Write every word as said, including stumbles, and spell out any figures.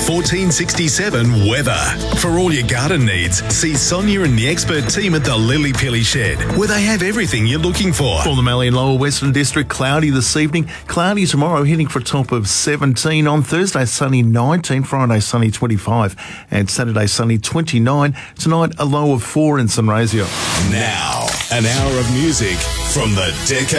fourteen sixty-seven weather. For all your garden needs, see Sonia and the expert team at the Lily Pilly Shed, where they have everything you're looking for. For the Mallee and Lower Western District, cloudy this evening, cloudy tomorrow, heading for a top of seventeen. On Thursday, sunny nineteen, Friday, sunny twenty-five, and Saturday, sunny twenty-nine. Tonight, a low of four in St. Razio. Now, an hour of music from the Decade.